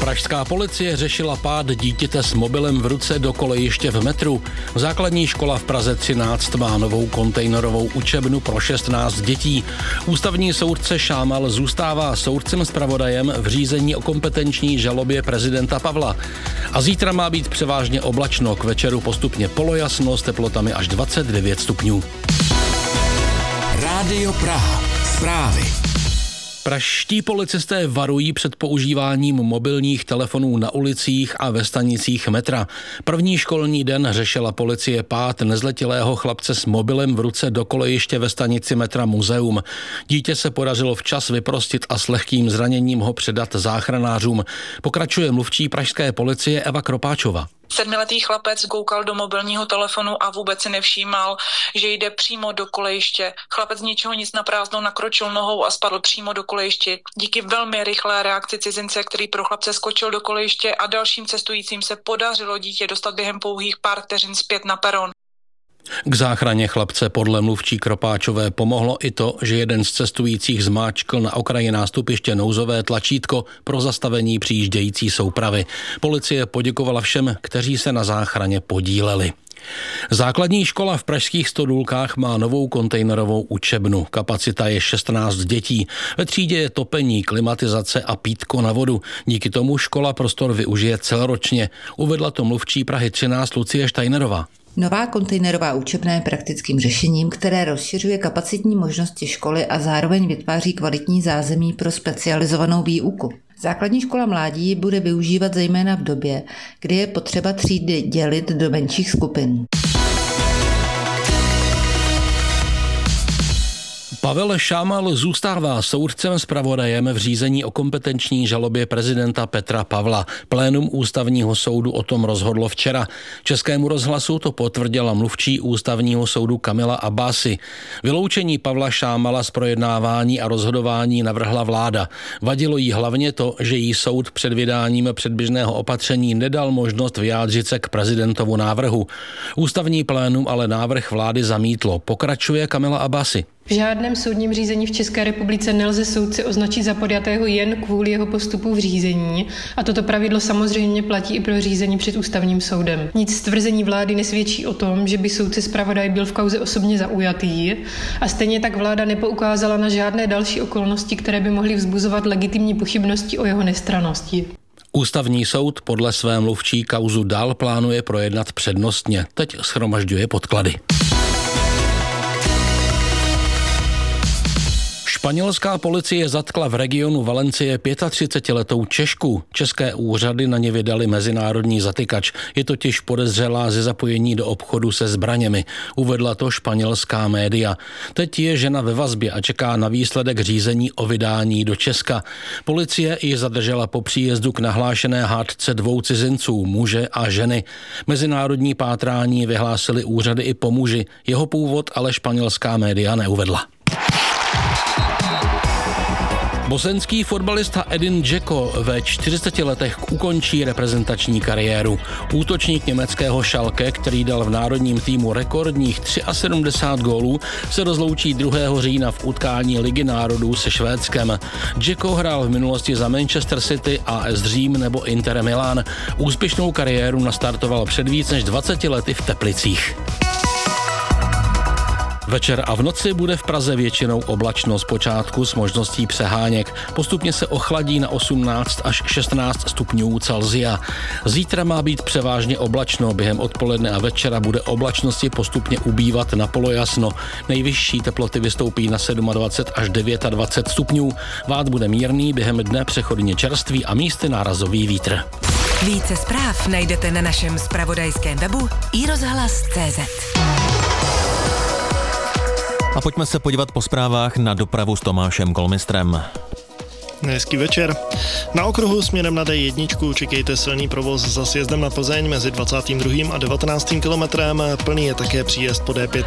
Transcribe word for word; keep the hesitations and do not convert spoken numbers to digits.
Pražská policie řešila pád dítěte s mobilem v ruce do kolejiště v metru. Základní škola v Praze třináct má novou kontejnerovou učebnu pro šestnáct dětí. Ústavní soudce Šámal zůstává soudcem zpravodajem v řízení o kompetenční žalobě prezidenta Pavla. A zítra má být převážně oblačno, k večeru postupně polojasno s teplotami až dvacet devět stupňů. Rádio Praha. Zprávy. Pražští policisté varují před používáním mobilních telefonů na ulicích a ve stanicích metra. První školní den řešila policie pád nezletilého chlapce s mobilem v ruce do kolejiště ve stanici metra Muzeum. Dítě se podařilo včas vyprostit a s lehkým zraněním ho předat záchranářům. Pokračuje mluvčí pražské policie Eva Kropáčová. Sedmiletý chlapec koukal do mobilního telefonu a vůbec si nevšímal, že jde přímo do kolejiště. Chlapec z ničeho nic naprázdno nakročil nohou a spadl přímo do kolejiště. Díky velmi rychlé reakci cizince, který pro chlapce skočil do kolejiště a dalším cestujícím se podařilo dítě dostat během pouhých pár vteřin zpět na peron. K záchraně chlapce podle mluvčí Kropáčové pomohlo i to, že jeden z cestujících zmáčkl na okraji nástupiště nouzové tlačítko pro zastavení přijíždějící soupravy. Policie poděkovala všem, kteří se na záchraně podíleli. Základní škola v pražských Stodůlkách má novou kontejnerovou učebnu. Kapacita je šestnáct dětí. Ve třídě je topení, klimatizace a pítko na vodu. Díky tomu škola prostor využije celoročně. Uvedla to mluvčí Prahy třináct Lucie Steinerová. Nová kontejnerová učebna je praktickým řešením, které rozšiřuje kapacitní možnosti školy a zároveň vytváří kvalitní zázemí pro specializovanou výuku. Základní škola mládí bude využívat zejména v době, kdy je potřeba třídy dělit do menších skupin. Pavel Šámal zůstává soudcem zpravodajem v řízení o kompetenční žalobě prezidenta Petra Pavla. Plénum ústavního soudu o tom rozhodlo včera. Českému rozhlasu to potvrdila mluvčí ústavního soudu Kamila Abbasi. Vyloučení Pavla Šámala z projednávání a rozhodování navrhla vláda. Vadilo jí hlavně to, že jí soud před vydáním předběžného opatření nedal možnost vyjádřit se k prezidentovu návrhu. Ústavní plénum ale návrh vlády zamítlo. Pokračuje Kamila Abbasi. V žádném soudním řízení v České republice nelze soudce označit za podjatého jen kvůli jeho postupu v řízení a toto pravidlo samozřejmě platí i pro řízení před ústavním soudem. Nic z tvrzení vlády nesvědčí o tom, že by soudce zpravodaj byl v kauze osobně zaujatý a stejně tak vláda nepoukázala na žádné další okolnosti, které by mohly vzbuzovat legitimní pochybnosti o jeho nestrannosti. Ústavní soud podle své mluvčí kauzu dál plánuje projednat přednostně. Teď shromažďuje podklady. Španělská policie zatkla v regionu Valencie třicetiletou Češku. České úřady na ně vydali mezinárodní zatykač. Je totiž podezřelá ze zapojení do obchodu se zbraněmi. Uvedla to španělská média. Teď je žena ve vazbě a čeká na výsledek řízení o vydání do Česka. Policie ji zadržela po příjezdu k nahlášené hádce dvou cizinců, muže a ženy. Mezinárodní pátrání vyhlásili úřady i po muži. Jeho původ ale španělská média neuvedla. Bosenský fotbalista Edin Dzeko ve čtyřiceti letech ukončí reprezentační kariéru. Útočník německého Schalke, který dal v národním týmu rekordních sedmdesát tři gólů, se rozloučí druhého října v utkání Ligy národů se Švédskem. Dzeko hrál v minulosti za Manchester City, A S Řím nebo Inter Milan. Úspěšnou kariéru nastartoval před víc než dvaceti lety v Teplicích. Večer a v noci bude v Praze většinou oblačno, zpočátku s možností přeháněk. Postupně se ochladí na osmnáct až šestnáct stupňů Celsia. Zítra má být převážně oblačno, během odpoledne a večera bude oblačnosti postupně ubývat na polojasno. Nejvyšší teploty vystoupí na dvacet sedm až dvacet devět stupňů. Vád bude mírný, během dne přechodně čerstvý a místy nárazový vítr. Více zpráv najdete na našem zpravodajském webu i rozhlas tečka cé zet. A pojďme se podívat po zprávách na dopravu s Tomášem Kolmistrem. Hezký večer. Na okruhu směrem na D jedna čekejte silný provoz za sjezdem na Plzeň mezi dvacátým druhým a devatenáctým kilometrem. Plný je také příjezd po D